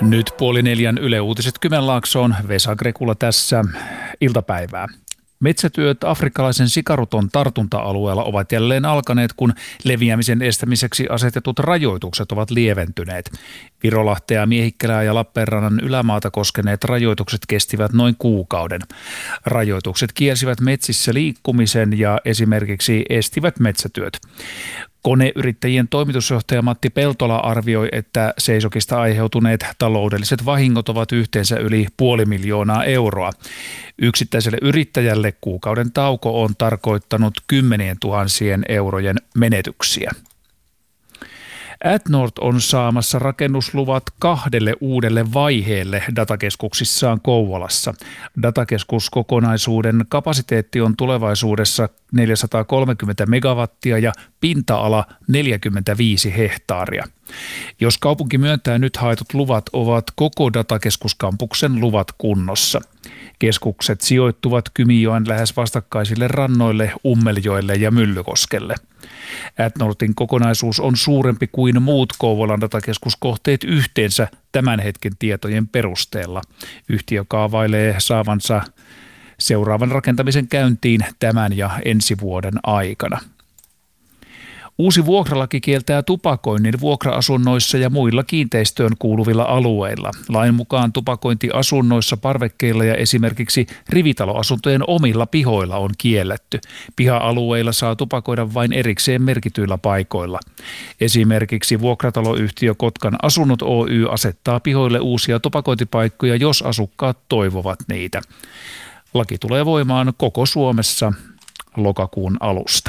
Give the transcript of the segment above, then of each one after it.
Nyt 3:30 Yle Uutiset Kymenlaaksoon. Vesa Grekula tässä. Iltapäivää. Metsätyöt afrikkalaisen sikaruton tartunta-alueella ovat jälleen alkaneet, kun leviämisen estämiseksi asetetut rajoitukset ovat lieventyneet. Virolahtea, Miehikkälää ja Lappeenrannan ylämaata koskeneet rajoitukset kestivät noin kuukauden. Rajoitukset kielsivät metsissä liikkumisen ja esimerkiksi estivät metsätyöt. Koneyrittäjien toimitusjohtaja Matti Peltola arvioi, että seisokista aiheutuneet taloudelliset vahingot ovat yhteensä yli 500 000 euroa. Yksittäiselle yrittäjälle kuukauden tauko on tarkoittanut 10 000 eurojen menetyksiä. AdNord on saamassa rakennusluvat 2 uudelle vaiheelle datakeskuksissaan Kouvolassa. Datakeskuskokonaisuuden kapasiteetti on tulevaisuudessa 430 megawattia ja pinta-ala 45 hehtaaria. Jos kaupunki myöntää nyt haetut luvat, ovat koko datakeskuskampuksen luvat kunnossa. Keskukset sijoittuvat Kymijoen lähes vastakkaisille rannoille Ummeljoelle ja Myllykoskelle. AdNordin kokonaisuus on suurempi kuin muut Kouvolan datakeskuskohteet yhteensä tämän hetken tietojen perusteella. Yhtiö kaavailee saavansa seuraavan rakentamisen käyntiin tämän ja ensi vuoden aikana. Uusi vuokralaki kieltää tupakoinnin vuokra-asunnoissa ja muilla kiinteistöön kuuluvilla alueilla. Lain mukaan tupakointi asunnoissa, parvekkeilla ja esimerkiksi rivitaloasuntojen omilla pihoilla on kielletty. Piha-alueilla saa tupakoida vain erikseen merkityillä paikoilla. Esimerkiksi vuokrataloyhtiö Kotkan Asunnot Oy asettaa pihoille uusia tupakointipaikkoja, jos asukkaat toivovat niitä. Laki tulee voimaan koko Suomessa lokakuun alusta.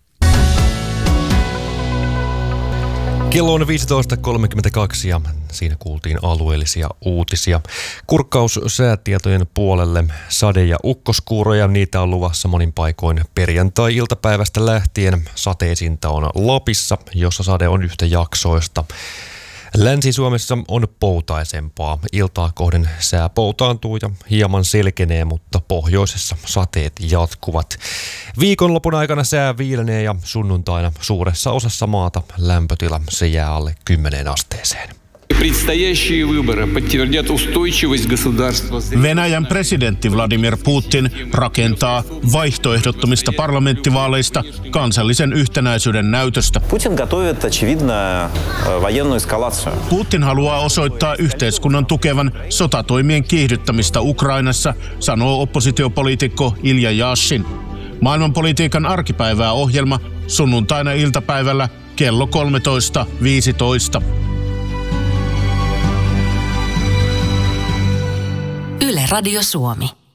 Kello on 15.32 ja siinä kuultiin alueellisia uutisia. Kurkkaus säätietojen puolelle. Sade- ja ukkoskuuroja, niitä on luvassa monin paikoin perjantai-iltapäivästä lähtien. Sateisinta on Lapissa, jossa sade on yhtäjaksoista. Länsi-Suomessa on poutaisempaa. Iltaa kohden sää poutaantuu ja hieman selkenee, mutta pohjoisessa sateet jatkuvat. Viikonlopun aikana sää viilenee ja sunnuntaina suuressa osassa maata lämpötila se jää alle 10 asteeseen. Venäjän presidentti Vladimir Putin rakentaa vaihtoehdottomista parlamenttivaaleista kansallisen yhtenäisyyden näytöstä. Putin haluaa osoittaa yhteiskunnan tukevan sotatoimien kiihdyttämistä Ukrainassa, sanoo oppositiopoliitikko Ilja Yashin. Maailmanpolitiikan arkipäivää ohjelma sunnuntaina iltapäivällä kello 13.15. Yle Radio Suomi.